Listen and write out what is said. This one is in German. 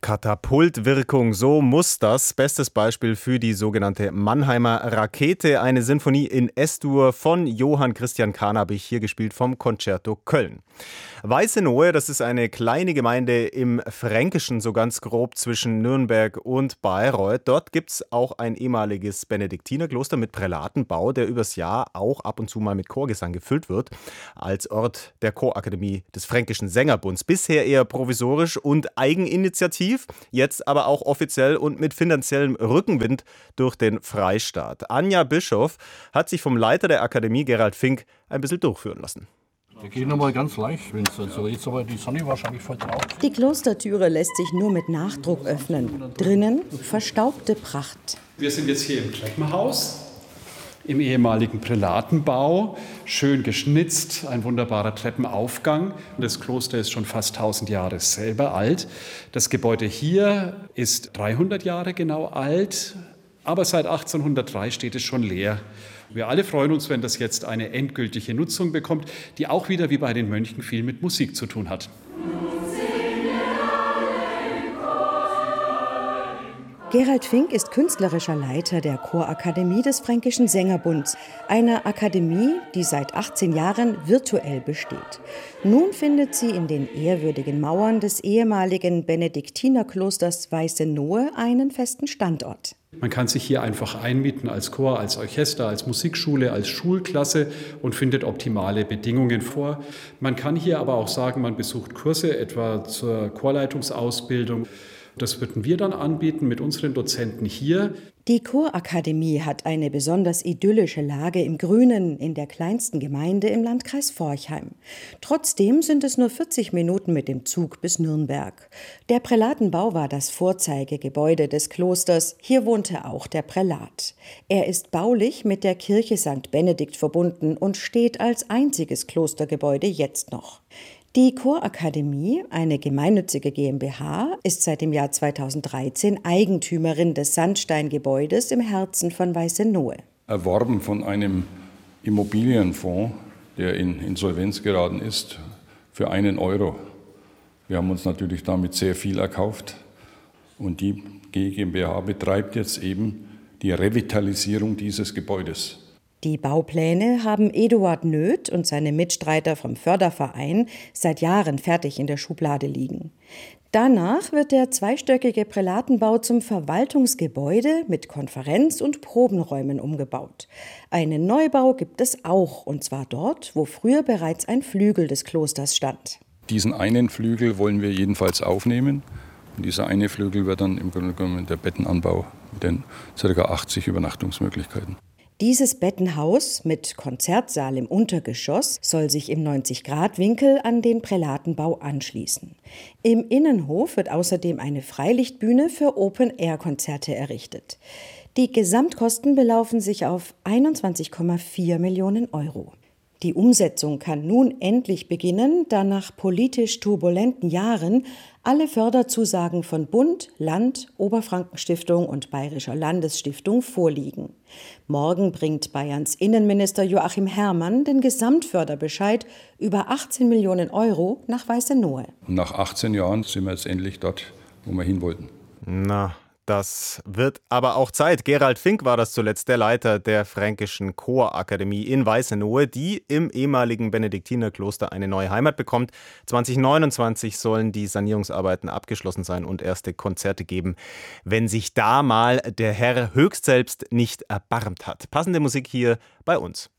Katapultwirkung, so muss das. Bestes Beispiel für die sogenannte Mannheimer Rakete, eine Sinfonie in S-Dur von Johann Christian Carnabich, hier gespielt vom Concerto Köln. Weißenohe, das ist eine kleine Gemeinde im Fränkischen, so ganz grob zwischen Nürnberg und Bayreuth. Dort gibt es auch ein ehemaliges Benediktinerkloster mit Prälatenbau, der übers Jahr auch ab und zu mal mit Chorgesang gefüllt wird, als Ort der Chorakademie des Fränkischen Sängerbunds. Bisher eher provisorisch und Eigeninitiativ, jetzt aber auch offiziell und mit finanziellem Rückenwind durch den Freistaat. Anja Bischof hat sich vom Leiter der Akademie, Gerald Fink, ein bisschen durchführen lassen. Wir gehen nochmal ganz leicht, wenn es so jetzt aber die Sonne wahrscheinlich voll drauf. Die Klostertüre lässt sich nur mit Nachdruck öffnen. Drinnen verstaubte Pracht. Wir sind jetzt hier im Treppenhaus, im ehemaligen Prälatenbau, schön geschnitzt, ein wunderbarer Treppenaufgang. Das Kloster ist schon fast 1000 Jahre selber alt. Das Gebäude hier ist 300 Jahre genau alt, aber seit 1803 steht es schon leer. Wir alle freuen uns, wenn das jetzt eine endgültige Nutzung bekommt, die auch wieder wie bei den Mönchen viel mit Musik zu tun hat. Gerald Fink ist künstlerischer Leiter der Chorakademie des Fränkischen Sängerbunds, einer Akademie, die seit 18 Jahren virtuell besteht. Nun findet sie in den ehrwürdigen Mauern des ehemaligen Benediktinerklosters Weißenohe einen festen Standort. Man kann sich hier einfach einmieten als Chor, als Orchester, als Musikschule, als Schulklasse und findet optimale Bedingungen vor. Man kann hier aber auch sagen, man besucht Kurse, etwa zur Chorleitungsausbildung. Das würden wir dann anbieten mit unseren Dozenten hier. Die Chorakademie hat eine besonders idyllische Lage im Grünen, in der kleinsten Gemeinde im Landkreis Forchheim. Trotzdem sind es nur 40 Minuten mit dem Zug bis Nürnberg. Der Prälatenbau war das Vorzeigegebäude des Klosters. Hier wohnte auch der Prälat. Er ist baulich mit der Kirche St. Benedikt verbunden und steht als einziges Klostergebäude jetzt noch. Die Chorakademie, eine gemeinnützige GmbH, ist seit dem Jahr 2013 Eigentümerin des Sandsteingebäudes im Herzen von Weißenohe. Erworben von einem Immobilienfonds, der in Insolvenz geraten ist, für 1 Euro. Wir haben uns natürlich damit sehr viel erkauft und die GmbH betreibt jetzt eben die Revitalisierung dieses Gebäudes. Die Baupläne haben Eduard Nöth und seine Mitstreiter vom Förderverein seit Jahren fertig in der Schublade liegen. Danach wird der zweistöckige Prälatenbau zum Verwaltungsgebäude mit Konferenz- und Probenräumen umgebaut. Einen Neubau gibt es auch, und zwar dort, wo früher bereits ein Flügel des Klosters stand. Diesen einen Flügel wollen wir jedenfalls aufnehmen. Und dieser eine Flügel wird dann im Grunde genommen der Bettenanbau mit den ca. 80 Übernachtungsmöglichkeiten. Dieses Bettenhaus mit Konzertsaal im Untergeschoss soll sich im 90-Grad-Winkel an den Prälatenbau anschließen. Im Innenhof wird außerdem eine Freilichtbühne für Open-Air-Konzerte errichtet. Die Gesamtkosten belaufen sich auf 21,4 Millionen Euro. Die Umsetzung kann nun endlich beginnen, da nach politisch turbulenten Jahren alle Förderzusagen von Bund, Land, Oberfrankenstiftung und Bayerischer Landesstiftung vorliegen. Morgen bringt Bayerns Innenminister Joachim Herrmann den Gesamtförderbescheid über 18 Millionen Euro nach Weißenohe. Nach 18 Jahren sind wir jetzt endlich dort, wo wir hin wollten. Na, das wird aber auch Zeit. Gerald Fink war das zuletzt, der Leiter der Fränkischen Chorakademie in Weißenohe, die im ehemaligen Benediktinerkloster eine neue Heimat bekommt. 2029 sollen die Sanierungsarbeiten abgeschlossen sein und erste Konzerte geben, wenn sich da mal der Herr höchst selbst nicht erbarmt hat. Passende Musik hier bei uns.